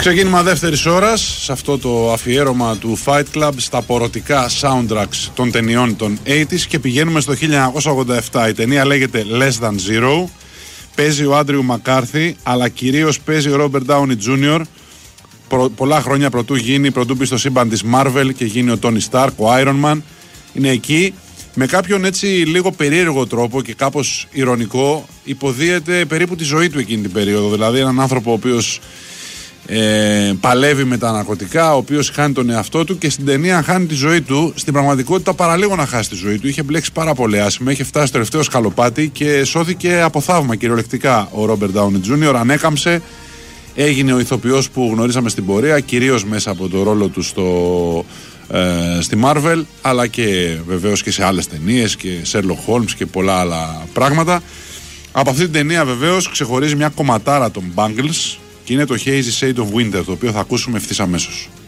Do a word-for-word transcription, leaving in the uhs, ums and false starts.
Ξεκίνημα δεύτερης ώρας σε αυτό το αφιέρωμα του Fight Club στα πορωτικά soundtracks των ταινιών των ογδόντα και πηγαίνουμε στο χίλια εννιακόσια ογδόντα επτά. Η ταινία λέγεται Less Than Zero. Παίζει ο Άντριου Μακάρθι, αλλά κυρίως παίζει ο Ρόμπερτ Ντάουνι τζούνιορ. Προ, πολλά χρόνια πρωτού γίνει, πρωτού μπει στο σύμπαν της Marvel και γίνει ο Τόνι Στάρκ, ο Iron Man. Είναι εκεί. Με κάποιον έτσι λίγο περίεργο τρόπο και κάπως ηρωνικό υποδίεται περίπου τη ζωή του εκείνη την περίοδο. Δηλαδή έναν άνθρωπο ο οποίος ε, παλεύει με τα ναρκωτικά, ο οποίος χάνει τον εαυτό του και στην ταινία χάνει τη ζωή του. Στην πραγματικότητα παραλίγο να χάσει τη ζωή του. Είχε μπλέξει πάρα πολύ άσχημα, είχε φτάσει στο τελευταίο σκαλοπάτι και σώθηκε από θαύμα κυριολεκτικά ο Ρόμπερτ Ντάουνι τζούνιορ. Ανέκαμψε, έγινε ο ηθοποιός που γνωρίσαμε στην πορεία, κυρίως μέσα από το ρόλο του στο... Ε, στη Marvel, αλλά και βεβαίως και σε άλλες ταινίες και Sherlock Holmes και πολλά άλλα πράγματα. Από αυτή την ταινία βεβαίως ξεχωρίζει μια κομματάρα των Bangles και είναι το Hazy Shade of Winter, το οποίο θα ακούσουμε ευθύς αμέσως.